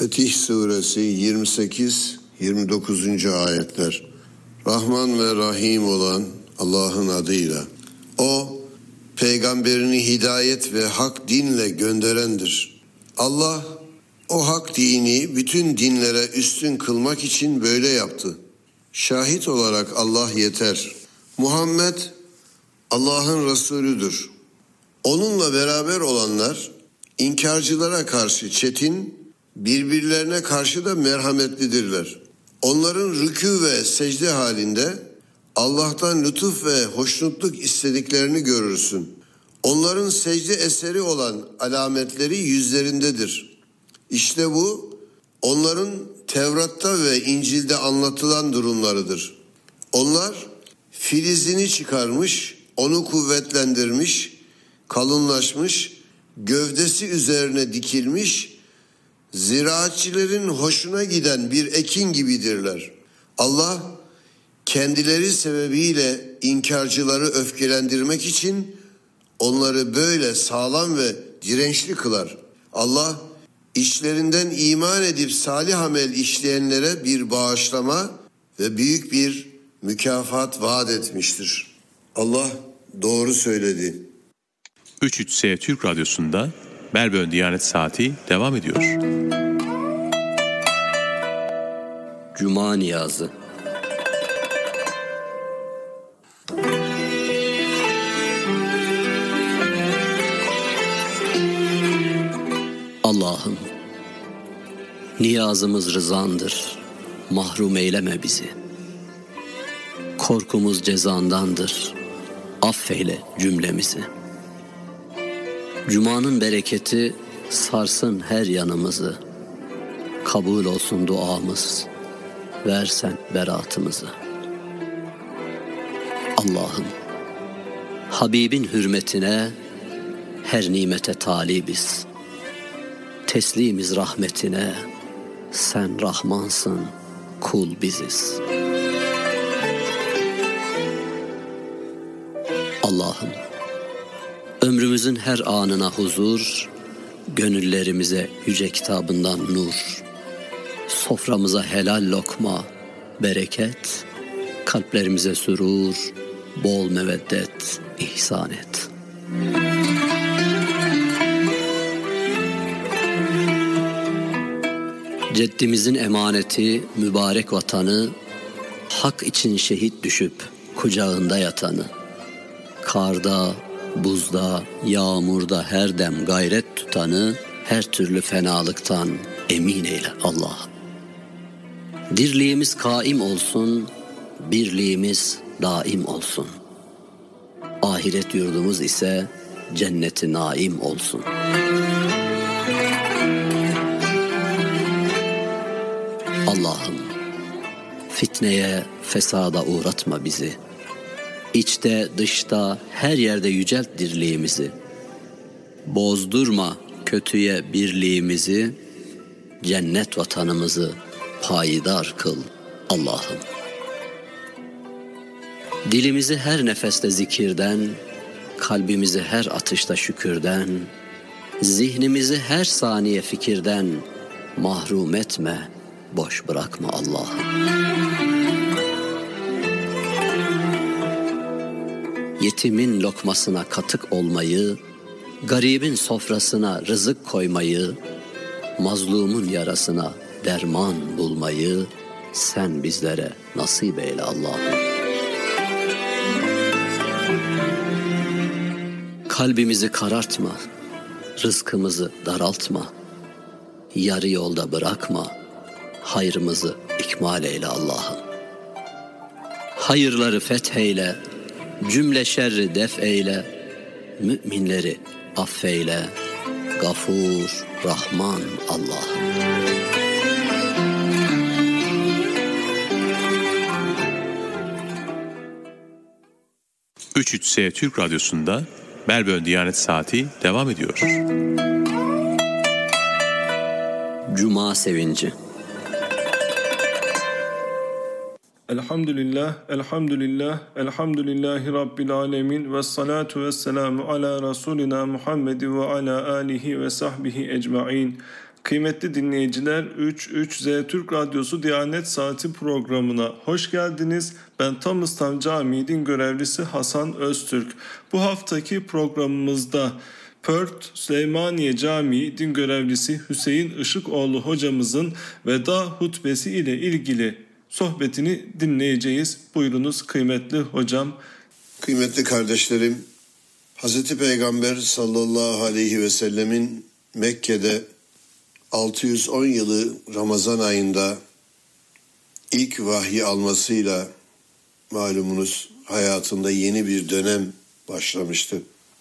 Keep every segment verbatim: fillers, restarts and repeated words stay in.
Fetih Suresi yirmi sekiz yirmi dokuzuncu ayetler. Rahman ve Rahim olan Allah'ın adıyla. O, peygamberini hidayet ve hak dinle gönderendir. Allah, o hak dini bütün dinlere üstün kılmak için böyle yaptı. Şahit olarak Allah yeter. Muhammed, Allah'ın Resulüdür. Onunla beraber olanlar, inkarcılara karşı çetin, birbirlerine karşı da merhametlidirler. Onların rükû ve secde halinde Allah'tan lütuf ve hoşnutluk istediklerini görürsün. Onların secde eseri olan alametleri yüzlerindedir. İşte bu onların Tevrat'ta ve İncil'de anlatılan durumlarıdır. Onlar filizini çıkarmış, onu kuvvetlendirmiş, kalınlaşmış, gövdesi üzerine dikilmiş, ziraatçilerin hoşuna giden bir ekin gibidirler. Allah kendileri sebebiyle inkarcıları öfkelendirmek için onları böyle sağlam ve dirençli kılar. Allah içlerinden iman edip salih amel işleyenlere bir bağışlama ve büyük bir mükafat vaat etmiştir. Allah doğru söyledi. üç üç S Türk Radyosu'nda Melbourne Diyanet Saati devam ediyor. Cuma Niyazı. Allah'ım, niyazımız rızandır, mahrum eyleme bizi. Korkumuz cezandandır, affeyle cümlemizi. Cuma'nın bereketi sarsın her yanımızı. Kabul olsun duamız, versen beratımızı. Allah'ım, Habibin hürmetine her nimete talibiz. Teslimiz rahmetine, sen Rahmansın, kul biziz. Allah'ım, ömrümüzün her anına huzur, gönüllerimize yüce kitabından nur, soframıza helal lokma, bereket, kalplerimize sürur, bol meveddet ihsan et. Ceddimizin emaneti mübarek vatanı, hak için şehit düşüp kucağında yatanı, karda, buzda, yağmurda her dem gayret tutanı, her türlü fenalıktan emin eyle Allah'ım. Dirliğimiz kaim olsun, birliğimiz daim olsun. Ahiret yurdumuz ise cennet-i naim olsun. Allah'ım, fitneye, fesada uğratma bizi. İçte, dışta, her yerde yücelt dirliğimizi. Bozdurma kötüye birliğimizi, cennet vatanımızı payidar kıl Allah'ım. Dilimizi her nefeste zikirden, kalbimizi her atışta şükürden, zihnimizi her saniye fikirden mahrum etme, boş bırakma Allah'ım. Yetimin lokmasına katık olmayı, garibin sofrasına rızık koymayı, mazlumun yarasına derman bulmayı sen bizlere nasip eyle Allah'ım. Kalbimizi karartma, rızkımızı daraltma, yarı yolda bırakma, hayrımızı ikmal eyle Allah'ım. Hayırları fetheyle, cümle şerri def eyle, müminleri affeyle, Gafur, Rahman Allah'ım. üç üç S Türk Radyosu'nda Melbourne Diyanet Saati devam ediyor. Cuma Sevinci. Elhamdülillah, elhamdülillah, elhamdülillahi Rabbil alemin ve salatu ve selamu ala Resulina Muhammedin ve ala alihi ve sahbihi ecmain. Kıymetli dinleyiciler, üç üç Z Türk Radyosu Diyanet Saati programına hoş geldiniz. Ben Tam İslam Camii Din Görevlisi Hasan Öztürk. Bu haftaki programımızda Pört Süleymaniye Camii Din Görevlisi Hüseyin Işıkoğlu hocamızın veda hutbesi ile ilgili sohbetini dinleyeceğiz. Buyurunuz kıymetli hocam. Kıymetli kardeşlerim, Hazreti Peygamber sallallahu aleyhi ve sellemin Mekke'de altı yüz on yılı Ramazan ayında ilk vahyi almasıyla malumunuz hayatında yeni bir dönem başlamıştı.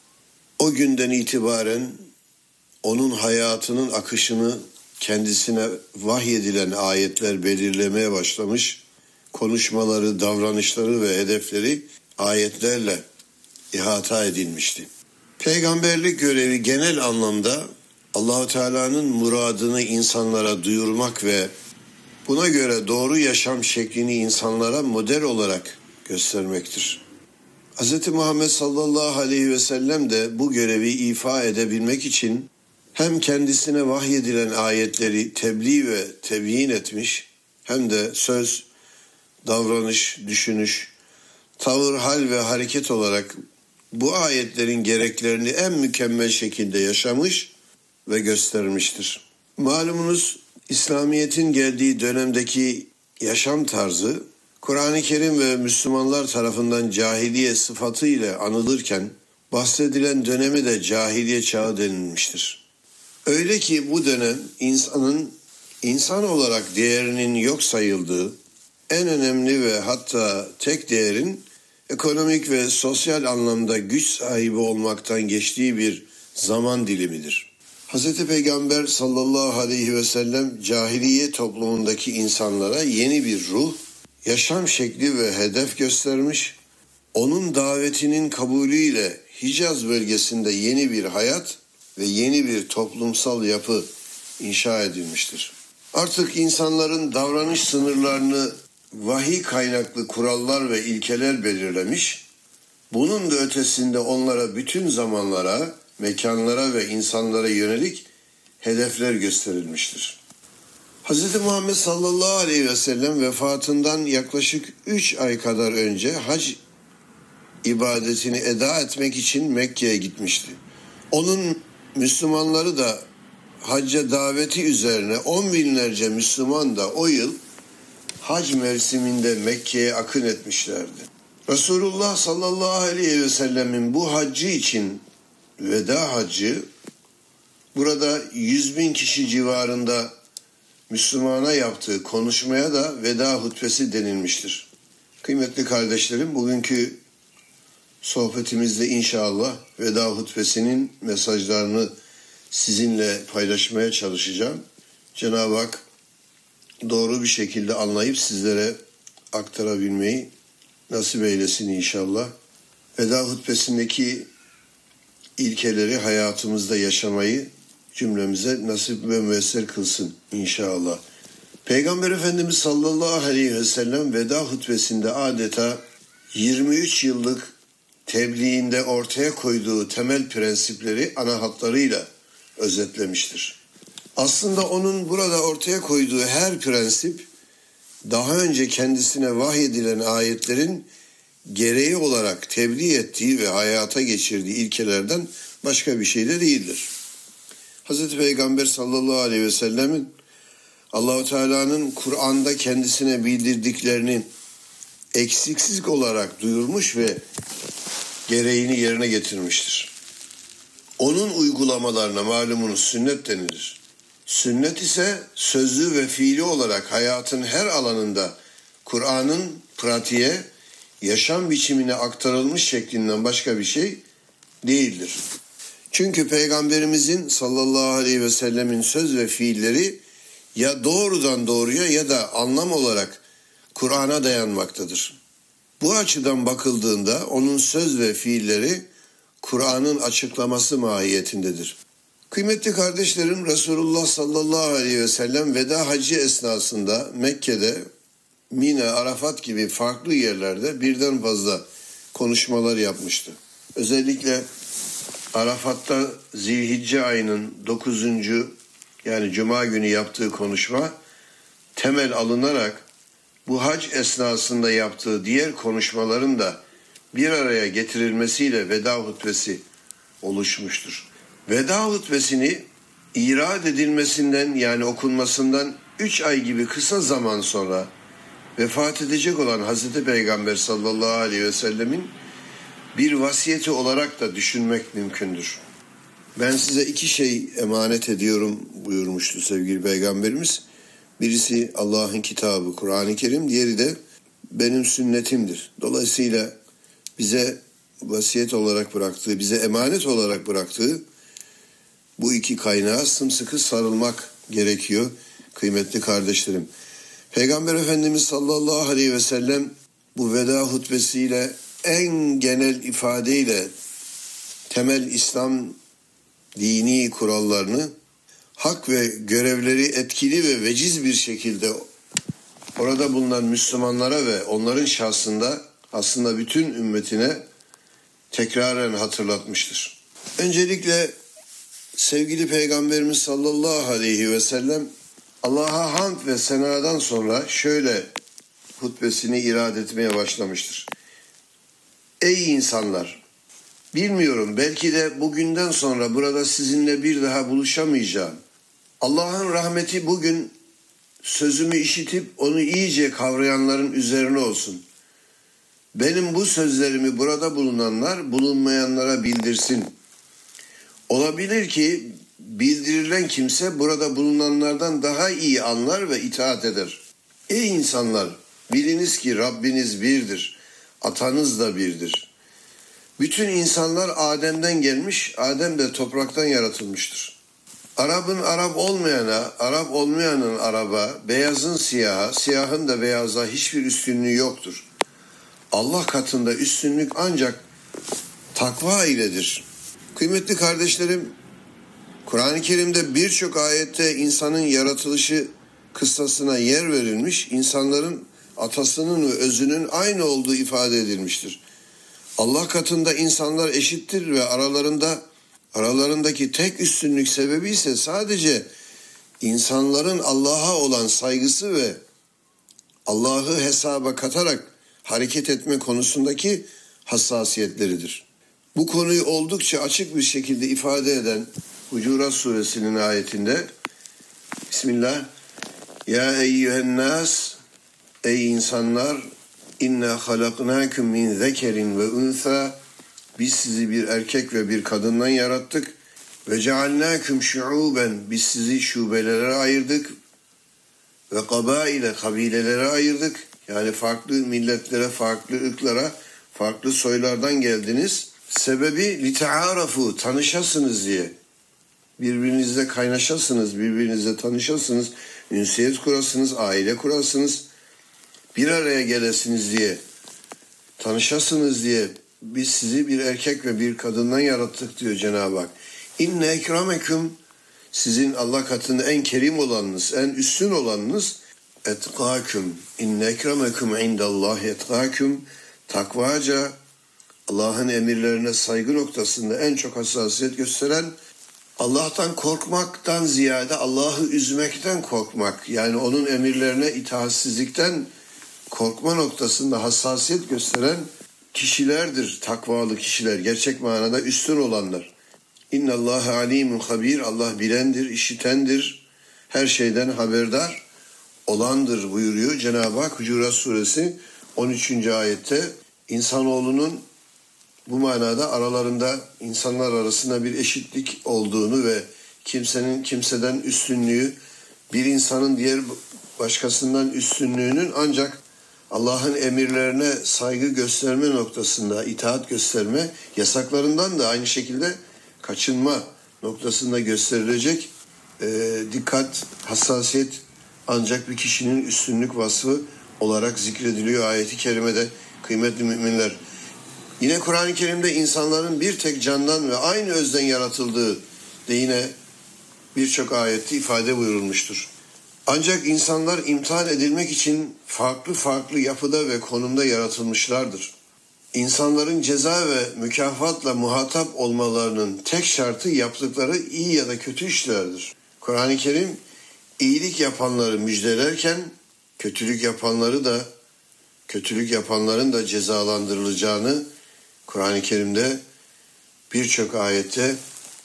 O günden itibaren onun hayatının akışını kendisine vahyedilen ayetler belirlemeye başlamış, konuşmaları, davranışları ve hedefleri ayetlerle ihata edilmişti. Peygamberlik görevi genel anlamda Allah-u Teala'nın muradını insanlara duyurmak ve buna göre doğru yaşam şeklini insanlara model olarak göstermektir. Hz. Muhammed sallallahu aleyhi ve sellem de bu görevi ifa edebilmek için hem kendisine vahyedilen ayetleri tebliğ ve tebyin etmiş, hem de söz, davranış, düşünüş, tavır, hal ve hareket olarak bu ayetlerin gereklerini en mükemmel şekilde yaşamış ve göstermiştir. Malumunuz İslamiyet'in geldiği dönemdeki yaşam tarzı, Kur'an-ı Kerim ve Müslümanlar tarafından cahiliye sıfatıyla anılırken, bahsedilen dönemi de cahiliye çağı denilmiştir. Öyle ki bu dönem insanın insan olarak değerinin yok sayıldığı, en önemli ve hatta tek değerin ekonomik ve sosyal anlamda güç sahibi olmaktan geçtiği bir zaman dilimidir. Hz. Peygamber sallallahu aleyhi ve sellem cahiliye toplumundaki insanlara yeni bir ruh, yaşam şekli ve hedef göstermiş, onun davetinin kabulüyle Hicaz bölgesinde yeni bir hayat ve yeni bir toplumsal yapı inşa edilmiştir. Artık insanların davranış sınırlarını vahiy kaynaklı kurallar ve ilkeler belirlemiş, bunun da ötesinde onlara bütün zamanlara, mekanlara ve insanlara yönelik hedefler gösterilmiştir. Hz. Muhammed sallallahu aleyhi ve sellem vefatından yaklaşık üç ay kadar önce hac ibadetini eda etmek için Mekke'ye gitmişti. Onun Müslümanları da hacca daveti üzerine on binlerce Müslüman da o yıl hac mevsiminde Mekke'ye akın etmişlerdi. Resulullah sallallahu aleyhi ve sellemin bu haccı için veda haccı, burada yüz bin kişi civarında Müslümana yaptığı konuşmaya da veda hutbesi denilmiştir. Kıymetli kardeşlerim, bugünkü sohbetimizde inşallah veda hutbesinin mesajlarını sizinle paylaşmaya çalışacağım. Cenab-ı Hak doğru bir şekilde anlayıp sizlere aktarabilmeyi nasip eylesin inşallah. Veda hutbesindeki ilkeleri hayatımızda yaşamayı cümlemize nasip ve müyesser kılsın inşallah. Peygamber Efendimiz sallallahu aleyhi ve sellem veda hutbesinde adeta yirmi üç yıllık tebliğinde ortaya koyduğu temel prensipleri ana hatlarıyla özetlemiştir. Aslında onun burada ortaya koyduğu her prensip daha önce kendisine vahyedilen ayetlerin gereği olarak tebliğ ettiği ve hayata geçirdiği ilkelerden başka bir şey de değildir. Hazreti Peygamber sallallahu aleyhi ve sellemin Allah-u Teala'nın Kur'an'da kendisine bildirdiklerini eksiksiz olarak duyurmuş ve gereğini yerine getirmiştir. Onun uygulamalarına malumunuz sünnet denilir. Sünnet ise sözlü ve fiili olarak hayatın her alanında Kur'an'ın pratiğe, yaşam biçimine aktarılmış şeklinden başka bir şey değildir. Çünkü Peygamberimizin sallallahu aleyhi ve sellemin söz ve fiilleri ya doğrudan doğruya ya da anlam olarak Kur'an'a dayanmaktadır. Bu açıdan bakıldığında onun söz ve fiilleri Kur'an'ın açıklaması mahiyetindedir. Kıymetli kardeşlerim, Resulullah sallallahu aleyhi ve sellem veda hacı esnasında Mekke'de Mine, Arafat gibi farklı yerlerde birden fazla konuşmalar yapmıştı. Özellikle Arafat'ta Zilhicce ayının dokuzuncu yani Cuma günü yaptığı konuşma temel alınarak bu hac esnasında yaptığı diğer konuşmaların da bir araya getirilmesiyle veda hutbesi oluşmuştur. Veda hutbesini irad edilmesinden yani okunmasından üç ay gibi kısa zaman sonra vefat edecek olan Hazreti Peygamber sallallahu aleyhi ve sellemin bir vasiyeti olarak da düşünmek mümkündür. Ben size iki şey emanet ediyorum buyurmuştu sevgili Peygamberimiz. Birisi Allah'ın kitabı Kur'an-ı Kerim, diğeri de benim sünnetimdir. Dolayısıyla bize vasiyet olarak bıraktığı, bize emanet olarak bıraktığı bu iki kaynağa sımsıkı sarılmak gerekiyor kıymetli kardeşlerim. Peygamber Efendimiz sallallahu aleyhi ve sellem bu veda hutbesiyle en genel ifadeyle temel İslam dini kurallarını, hak ve görevleri etkili ve veciz bir şekilde orada bulunan Müslümanlara ve onların şahsında aslında bütün ümmetine tekraren hatırlatmıştır. Öncelikle sevgili Peygamberimiz sallallahu aleyhi ve sellem Allah'a hamd ve senadan sonra şöyle hutbesini irad etmeye başlamıştır. Ey insanlar! Bilmiyorum, belki de bugünden sonra burada sizinle bir daha buluşamayacağım. Allah'ın rahmeti bugün sözümü işitip onu iyice kavrayanların üzerine olsun. Benim bu sözlerimi burada bulunanlar bulunmayanlara bildirsin. Olabilir ki bildirilen kimse burada bulunanlardan daha iyi anlar ve itaat eder. Ey insanlar! Biliniz ki Rabbiniz birdir, atanız da birdir. Bütün insanlar Adem'den gelmiş, Adem de topraktan yaratılmıştır. Arap'ın Arap olmayana, Arap olmayanın Arap'a, beyazın siyaha, siyahın da beyaza hiçbir üstünlüğü yoktur. Allah katında üstünlük ancak takva iledir. Kıymetli kardeşlerim, Kur'an-ı Kerim'de birçok ayette insanın yaratılışı kıssasına yer verilmiş, insanların atasının ve özünün aynı olduğu ifade edilmiştir. Allah katında insanlar eşittir ve aralarında aralarındaki tek üstünlük sebebi ise sadece insanların Allah'a olan saygısı ve Allah'ı hesaba katarak hareket etme konusundaki hassasiyetleridir. Bu konuyu oldukça açık bir şekilde ifade eden Hucurat suresinin ayetinde Bismillah Ya eyyühen nas Ey insanlar İnna halaknâküm min zekerin ve unsa Biz sizi bir erkek ve bir kadından yarattık. Ve cealnâküm şu'ûben Biz sizi şubelere ayırdık. Ve kabâile kabilelere ayırdık. Yani farklı milletlere, farklı ırklara, farklı soylardan geldiniz. Sebebi lite'arafu tanışasınız diye. Birbirinizle kaynaşasınız, birbirinizle tanışasınız, ünsiyet kurasınız, aile kurasınız. Bir araya gelesiniz diye, tanışasınız diye biz sizi bir erkek ve bir kadından yarattık diyor Cenab-ı Hak. İnne ekremeküm sizin Allah katında en kerim olanınız, en üstün olanınız etkâküm. İnne ekremeküm indallahi etkâküm. Takvaca Allah'ın emirlerine saygı noktasında en çok hassasiyet gösteren, Allah'tan korkmaktan ziyade Allah'ı üzmekten korkmak, yani onun emirlerine itaatsizlikten korkma noktasında hassasiyet gösteren kişilerdir takvalı kişiler, gerçek manada üstün olanlar. İnnallâhe alîmun habîr, Allah bilendir, işitendir, her şeyden haberdar olandır buyuruyor Cenab-ı Hak Hucurat suresi on üçüncü ayette. İnsanoğlunun bu manada aralarında insanlar arasında bir eşitlik olduğunu ve kimsenin kimseden üstünlüğü, bir insanın diğer başkasından üstünlüğünün ancak Allah'ın emirlerine saygı gösterme noktasında, itaat gösterme, yasaklarından da aynı şekilde kaçınma noktasında gösterilecek e, dikkat, hassasiyet ancak bir kişinin üstünlük vasfı olarak zikrediliyor ayeti kerimede kıymetli müminler. Yine Kur'an-ı Kerim'de insanların bir tek candan ve aynı özden yaratıldığı de yine birçok ayette ifade buyurulmuştur. Ancak insanlar imtihan edilmek için farklı farklı yapıda ve konumda yaratılmışlardır. İnsanların ceza ve mükafatla muhatap olmalarının tek şartı yaptıkları iyi ya da kötü işlerdir. Kur'an-ı Kerim iyilik yapanları müjdelerken kötülük yapanları da kötülük yapanların da cezalandırılacağını Kur'an-ı Kerim'de birçok ayette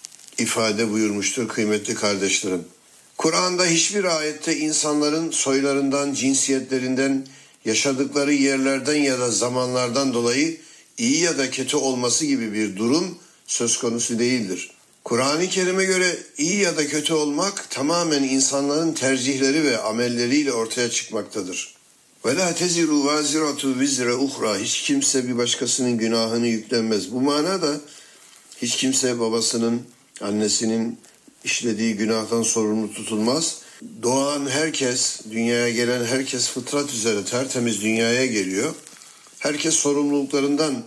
ifade buyurmuştur kıymetli kardeşlerim. Kur'an'da hiçbir ayette insanların soylarından, cinsiyetlerinden, yaşadıkları yerlerden ya da zamanlardan dolayı iyi ya da kötü olması gibi bir durum söz konusu değildir. Kur'an-ı Kerim'e göre iyi ya da kötü olmak tamamen insanların tercihleri ve amelleriyle ortaya çıkmaktadır. وَلَا تَزِرُ وَازِرَةُ وِزْرَ اُخْرَى Hiç kimse bir başkasının günahını yüklenmez. Bu manada hiç kimse babasının, annesinin işlediği günahtan sorumlu tutulmaz. Doğan herkes, dünyaya gelen herkes fıtrat üzere tertemiz dünyaya geliyor. Herkes sorumluluklarından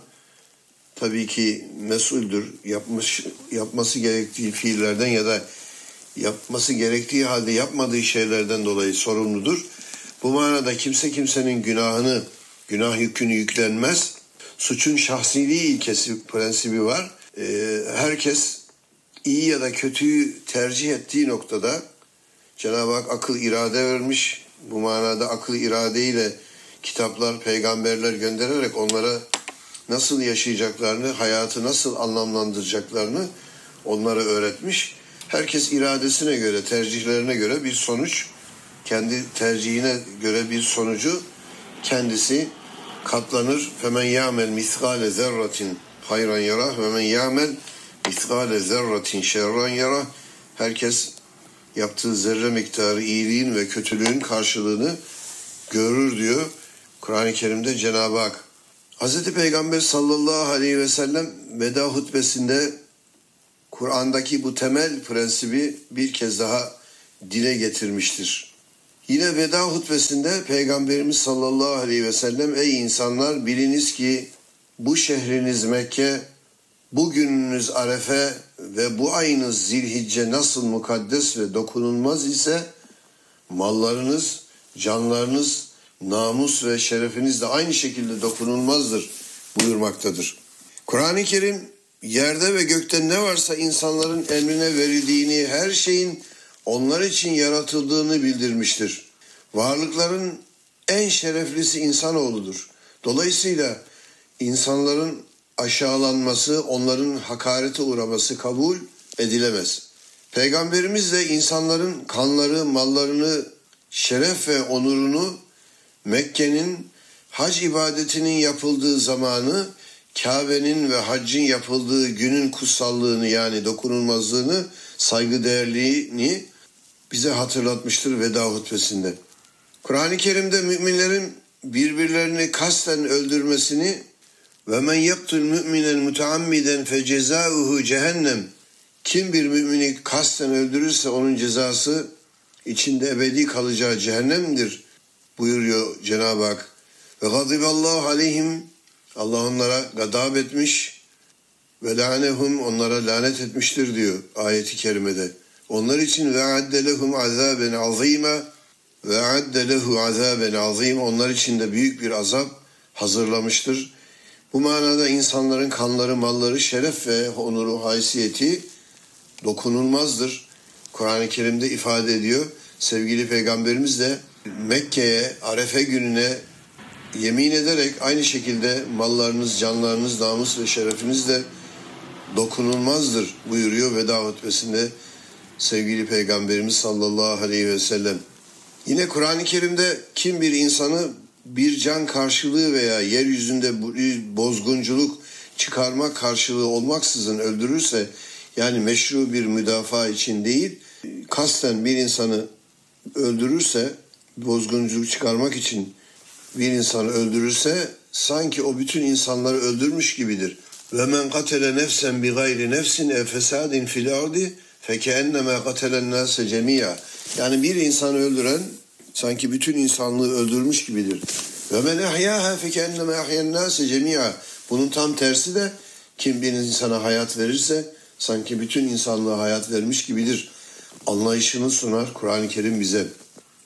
tabii ki mesuldür. Yapmış, yapması gerektiği fiillerden ya da yapması gerektiği halde yapmadığı şeylerden dolayı sorumludur. Bu manada kimse kimsenin günahını, günah yükünü yüklenmez. Suçun şahsiliği ilkesi, prensibi var. Ee, herkes iyi ya da kötüyü tercih ettiği noktada Cenab-ı Hak akıl irade vermiş. Bu manada akıl iradeyle kitaplar, peygamberler göndererek onlara nasıl yaşayacaklarını, hayatı nasıl anlamlandıracaklarını onlara öğretmiş. Herkes iradesine göre, tercihlerine göre bir sonuç, kendi tercihine göre bir sonucu kendisi katlanır. Femen ya'mel miskale zerratin hayran yarah ve men ya'mel miskale zerratin şerran yarah. Herkes yaptığı zerre miktarı iyiliğin ve kötülüğün karşılığını görür diyor Kur'an-ı Kerim'de Cenab-ı Hak. Hazreti Peygamber sallallahu aleyhi ve sellem veda hutbesinde Kur'an'daki bu temel prensibi bir kez daha dile getirmiştir. Yine veda hutbesinde Peygamberimiz sallallahu aleyhi ve sellem ey insanlar biliniz ki bu şehriniz Mekke, bu gününüz Arefe ve bu ayınız Zilhicce nasıl mukaddes ve dokunulmaz ise mallarınız, canlarınız, namus ve şerefiniz de aynı şekilde dokunulmazdır buyurmaktadır. Kur'an-ı Kerim yerde ve gökte ne varsa insanların emrine verildiğini, her şeyin onlar için yaratıldığını bildirmiştir. Varlıkların en şereflisi insanoğludur. Dolayısıyla insanların aşağılanması, onların hakarete uğraması kabul edilemez. Peygamberimiz de insanların kanları, mallarını, şeref ve onurunu Mekke'nin hac ibadetinin yapıldığı zamanı, Kabe'nin ve haccın yapıldığı günün kutsallığını yani dokunulmazlığını, saygıdeğerliğini bize hatırlatmıştır veda hutbesinde. Kur'an-ı Kerim'de müminlerin birbirlerini kasten öldürmesini ve men yaktul müminen muteammiden fe cezauhu cehennem kim bir mümini kasten öldürürse onun cezası içinde ebedi kalacağı cehennemdir buyuruyor Cenab-ı Hak. Ve gadiballahu aleyhim Allah onlara gadab etmiş ve lanehum onlara lanet etmiştir diyor ayeti kerimede. Onlar için ve adde lehum azaben azîme ve adde lehu azaben azîm onlar için de büyük bir azap hazırlamıştır. Bu manada insanların kanları, malları, şeref ve onuru, haysiyeti dokunulmazdır. Kur'an-ı Kerim'de ifade ediyor. Sevgili Peygamberimiz de Mekke'ye, Arefe gününe yemin ederek aynı şekilde mallarınız, canlarınız, namus ve şerefiniz de dokunulmazdır buyuruyor veda hutbesinde sevgili Peygamberimiz sallallahu aleyhi ve sellem. Yine Kur'an-ı Kerim'de kim bir insanı bir can karşılığı veya yeryüzünde bozgunculuk çıkarma karşılığı olmaksızın öldürürse, yani meşru bir müdafaa için değil, kasten bir insanı öldürürse, bozgunculuk çıkarmak için bir insanı öldürürse sanki o bütün insanları öldürmüş gibidir. Ve men katele nefsen bi gayri nefsin ev fesadin fil ardi fekennema katelen nase cemia. Yani bir insanı öldüren sanki bütün insanlığı öldürmüş gibidir. Ve men ahyaha fekennema ahyen nase cemia. Bunun tam tersi de kim bir insana hayat verirse sanki bütün insanlığa hayat vermiş gibidir anlayışını sunar Kur'an-ı Kerim bize.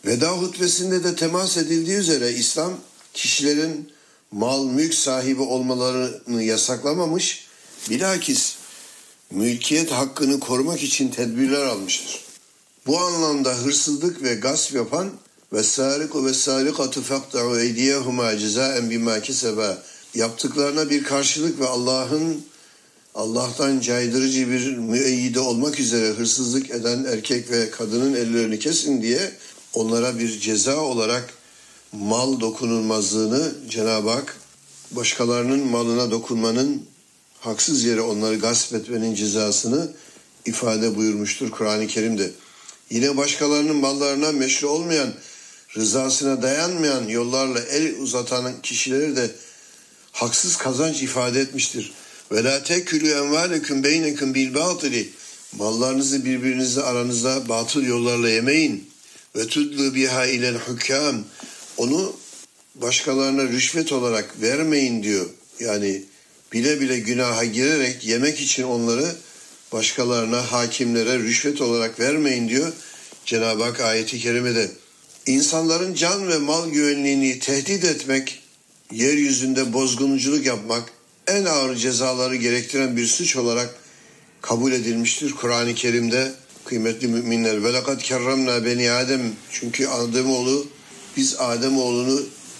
Veda hutbesinde de temas edildiği üzere İslam kişilerin mal, mülk sahibi olmalarını yasaklamamış, bilakis mülkiyet hakkını korumak için tedbirler almıştır. Bu anlamda hırsızlık ve gasp yapan وَالسَّارِقُ وَالسَّارِقَةُ فَقْطَعُوا اَيْدِيَهُمَا جَزَاءً بِمَا كَسَبَا yaptıklarına bir karşılık ve Allah'ın Allah'tan caydırıcı bir müeyyide olmak üzere hırsızlık eden erkek ve kadının ellerini kesin diye onlara bir ceza olarak mal dokunulmazlığını Cenab-ı Hak başkalarının malına dokunmanın, haksız yere onları gasp etmenin cezasını ifade buyurmuştur Kur'an-ı Kerim'de. Yine başkalarının mallarına meşru olmayan, rızasına dayanmayan yollarla el uzatan kişileri de haksız kazanç ifade etmiştir. Ve la tekülü envâleküm beyneküm bil bâtili. Mallarınızı birbirinize aranızda batıl yollarla yemeyin. Ve tudlu biha ilel hukâm. Onu başkalarına rüşvet olarak vermeyin diyor. Yani bile bile günaha girerek yemek için onları başkalarına, hakimlere rüşvet olarak vermeyin diyor Cenab-ı Hak ayeti kerimede. İnsanların can ve mal güvenliğini tehdit etmek, yeryüzünde bozgunculuk yapmak en ağır cezaları gerektiren bir suç olarak kabul edilmiştir Kur'an-ı Kerim'de. Kıymetli müminler, ve lekad kerremna beni Adem, çünkü Ademoğlu, biz Ademoğlu'nu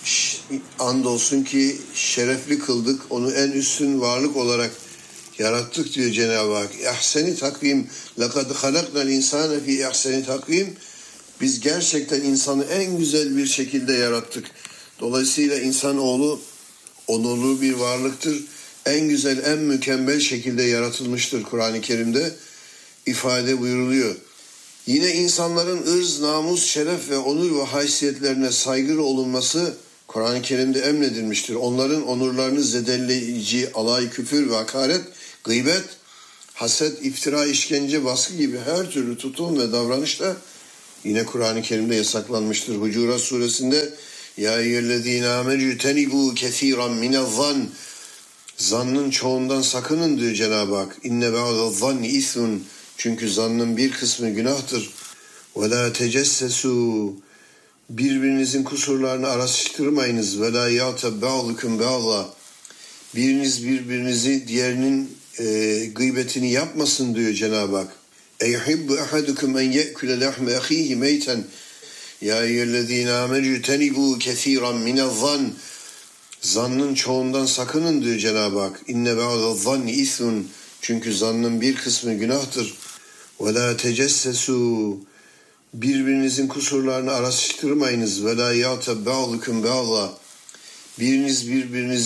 andolsun ki şerefli kıldık, onu en üstün varlık olarak yarattık diyor Cenab-ı Hak. İhseni takvim, lekad halaknal insane fi ihseni takvim. Biz gerçekten insanı en güzel bir şekilde yarattık. Dolayısıyla insanoğlu onurlu bir varlıktır. En güzel, en mükemmel şekilde yaratılmıştır Kur'an-ı Kerim'de ifade buyuruluyor. Yine insanların ırz, namus, şeref ve onur ve haysiyetlerine saygılı olunması Kur'an-ı Kerim'de emredilmiştir. Onların onurlarını zedeleyici alay, küfür ve hakaret, gıybet, haset, iftira, işkence, baskı gibi her türlü tutum ve davranışla yine Kur'an-ı Kerim'de yasaklanmıştır. Hucurat suresinde ya eyyühellezîne âmenû tenibû kesîran minezzann, zannın çoğundan sakının diyor Cenab-ı Hak. İnne ba'da'z-zanni ismun, çünkü zannın bir kısmı günahtır. Ve la tecessesu, birbirinizin kusurlarını araştırmayınız. Ve la yâteb ba'dukum ba'da, biriniz birbirinizi diğerinin e, gıybetini yapmasın diyor Cenab-ı Hak. Eyhibbu ahadukum en ye'kule lahme ahihi meyten ya eyyühellezîne âmenû tenibû kesîran minezzann, zannın çoğundan sakının diyor Cenab-ı Hak. İnne ba'da'z-zanni ismun, çünkü zannın bir kısmı günahtır. Ve la tecessesu, birbirinizin kusurlarını araştırmayınız. Ve la yâteb ba'dukum ba'da, biriniz birbirinizi